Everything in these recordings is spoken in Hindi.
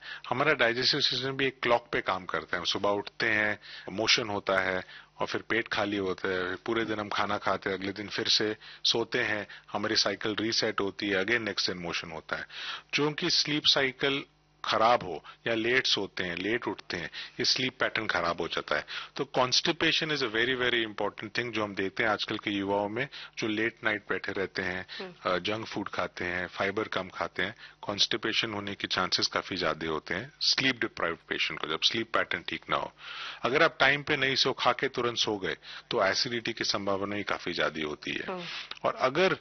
हमारा डाइजेस्टिव सिस्टम भी एक क्लॉक पे काम करता है। सुबह उठते हैं, मोशन होता है और फिर पेट खाली होता है, पूरे दिन हम खाना खाते हैं, अगले दिन फिर से सोते हैं, हमारी साइकिल रीसेट होती है, अगेन नेक्स्ट दिन मोशन होता है। जो उनकी स्लीप साइकिल खराब हो या लेट सोते हैं, लेट उठते हैं, ये स्लीप पैटर्न खराब हो जाता है। तो constipation is a very very important thing जो हम देखते हैं आजकल के युवाओं में, जो लेट नाइट बैठे रहते हैं, जंक फूड खाते हैं, फाइबर कम खाते हैं, कॉन्स्टिपेशन होने के चांसेस काफी ज्यादा होते हैं स्लीप डिप्राइव्ड पेशेंट को, जब स्लीप पैटर्न ठीक ना हो। अगर आप टाइम पे नहीं सो, खा के तुरंत सो गए, तो एसिडिटी की संभावना ही काफी ज्यादा होती है। और अगर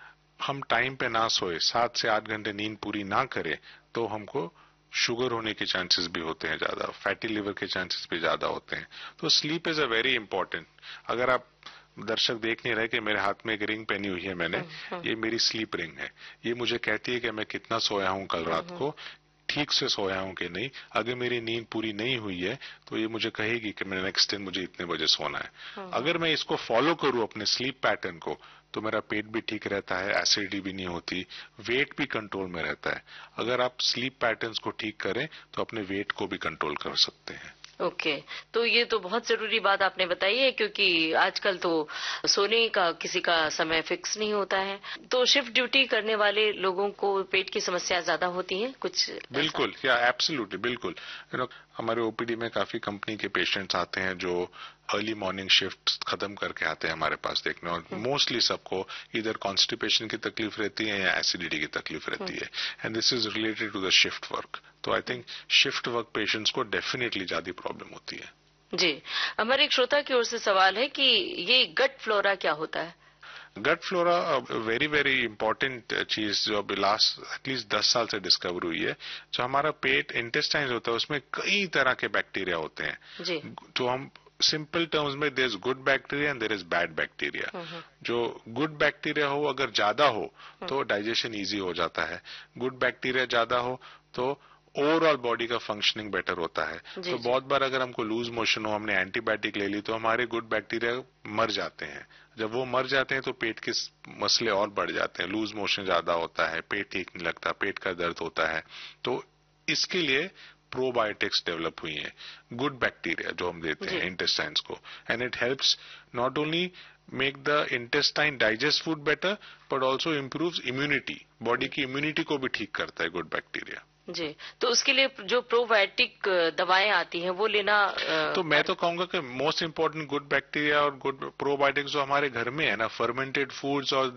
हम टाइम पे ना सोए, 7 से 8 घंटे नींद पूरी ना करें, तो हमको शुगर होने के चांसेस भी होते हैं ज्यादा, फैटी लिवर के चांसेस भी ज्यादा होते हैं। तो sleep is a very important. अगर आप दर्शक देख नहीं रहे कि मेरे हाथ में एक रिंग पहनी हुई है मैंने, ये मेरी स्लीप रिंग है। ये मुझे कहती है कि मैं कितना सोया हूं कल रात को, ठीक से सोया हूं कि नहीं। अगर मेरी नींद पूरी नहीं हुई है तो ये मुझे कहेगी कि मैं नेक्स्ट दिन मुझे इतने बजे सोना है। अगर मैं इसको फॉलो करूं अपने स्लीप पैटर्न को, तो मेरा पेट भी ठीक रहता है, एसिडिटी भी नहीं होती, वेट भी कंट्रोल में रहता है। अगर आप स्लीप पैटर्न्स को ठीक करें तो अपने वेट को भी कंट्रोल कर सकते हैं। ओके, तो ये तो बहुत जरूरी बात आपने बताई है, क्योंकि आजकल तो सोने का किसी का समय फिक्स नहीं होता है, तो शिफ्ट ड्यूटी करने वाले लोगों को पेट की समस्या ज्यादा होती है कुछ? बिल्कुल, या एब्सोल्युटली, बिल्कुल। हमारे ओपीडी में काफी कंपनी के पेशेंट्स आते हैं जो अर्ली मॉर्निंग शिफ्ट खत्म करके आते हैं हमारे पास देखने, और मोस्टली सबको इधर कॉन्स्टिपेशन की तकलीफ रहती है या एसिडिटी की तकलीफ रहती है, and this is related to the shift work. तो I think shift work patients को डेफिनेटली ज्यादा प्रॉब्लम होती है। जी, हमारे एक श्रोता की ओर से सवाल है कि ये गट फ्लोरा क्या होता है? गट फ्लोरा वेरी वेरी इंपॉर्टेंट चीज जो अभी लास्ट एटलीस्ट 10 साल से डिस्कवर हुई है। जो हमारा पेट इंटेस्टाइन होता है उसमें कई तरह के बैक्टीरिया होते हैं। जी। तो हम सिंपल टर्म्स में there is good bacteria and there is bad bacteria. जो गुड बैक्टीरिया हो अगर ज्यादा हो तो डाइजेशन इजी हो जाता है, गुड बैक्टीरिया ज्यादा हो तो ओवरऑल बॉडी का फंक्शनिंग बेटर होता है। तो बहुत बार अगर हमको लूज मोशन हो, हमने एंटीबायोटिक ले ली, तो हमारे गुड बैक्टीरिया मर जाते हैं। जब वो मर जाते हैं तो पेट के मसले और बढ़ जाते हैं, लूज मोशन ज्यादा होता है, पेट ठीक नहीं लगता, पेट का दर्द होता है। तो इसके लिए प्रोबायोटिक्स डेवलप हुई हैं, गुड बैक्टीरिया जो हम देते हैं इंटेस्टाइन्स को, and it helps not only make the intestine digest food better but also improves immunity, body की इम्यूनिटी को भी ठीक करता है गुड बैक्टीरिया। जी, तो उसके लिए जो प्रोबायोटिक दवाएं आती हैं वो लेना तो मैं तो कहूंगा कि मोस्ट इम्पोर्टेंट गुड बैक्टीरिया और गुड प्रोबायोटिक्स जो हमारे घर में है ना, फर्मेंटेड फूड्स और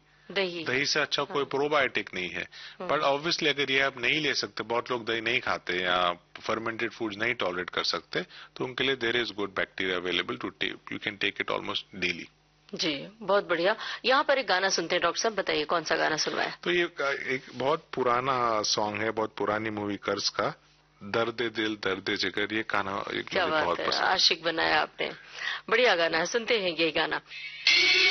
दही से अच्छा कोई प्रोबायोटिक नहीं है। पर ऑब्वियसली अगर ये आप नहीं ले सकते, बहुत लोग दही नहीं खाते या फर्मेंटेड फूड्स नहीं टॉलरेट कर सकते, तो उनके लिए there is good bacteria available to take, you can take it almost daily. जी, बहुत बढ़िया। यहाँ पर एक गाना सुनते हैं डॉक्टर साहब, बताइए कौन सा गाना सुनवाया? तो ये एक बहुत पुराना सॉन्ग है, बहुत पुरानी मूवी कर्ज का, दर्द दिल दर्द जिगर। ये गाना मुझे बहुत पसंद है। आशिक बनाया आपने, बढ़िया गाना है, सुनते हैं ये गाना।